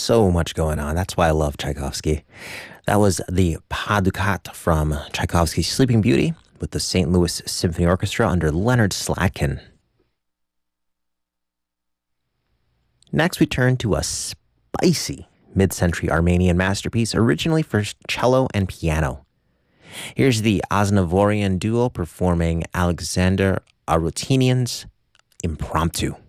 so much going on. That's why I love Tchaikovsky. That was the Pas du Quatre from Tchaikovsky's Sleeping Beauty with the St. Louis Symphony Orchestra under Leonard Slatkin. Next, we turn to a spicy mid-century Armenian masterpiece originally for cello and piano. Here's the Aznavourian duo performing Alexander Arutinian's Impromptu.